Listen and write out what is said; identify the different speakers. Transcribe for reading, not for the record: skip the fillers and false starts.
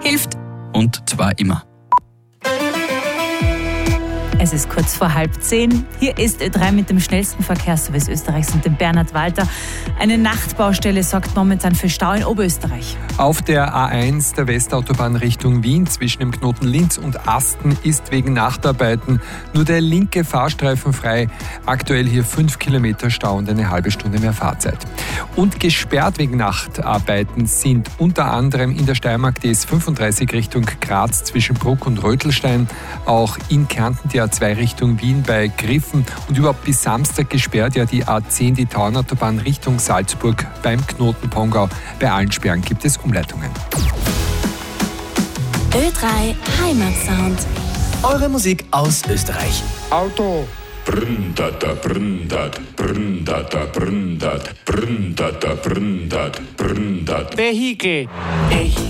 Speaker 1: hilft. Und zwar immer.
Speaker 2: Es ist kurz vor 9:30. Hier ist Ö3 mit dem schnellsten Verkehrsservice Österreichs und dem Bernhard Walter. Eine Nachtbaustelle sorgt momentan für Stau in Oberösterreich.
Speaker 3: Auf der A1 der Westautobahn Richtung Wien zwischen dem Knoten Linz und Asten ist wegen Nachtarbeiten nur der linke Fahrstreifen frei. Aktuell hier 5 Kilometer Stau und eine halbe Stunde mehr Fahrzeit. Und gesperrt wegen Nachtarbeiten sind unter anderem in der Steiermark die S35 Richtung Graz zwischen Bruck und Rötelstein, auch in Kärnten die A2 Richtung Wien bei Griffen und überhaupt bis Samstag gesperrt ja die A10, die Tauernautobahn Richtung Salzburg beim Knoten Pongau. Bei allen Sperren gibt es Umleitungen.
Speaker 4: Ö3 Heimatsound.
Speaker 5: Eure Musik aus Österreich.
Speaker 6: Auto.
Speaker 7: Brndata, brndat, brndata, brndat, brndata, brndat, brndat.
Speaker 6: Vehikel.
Speaker 5: Ich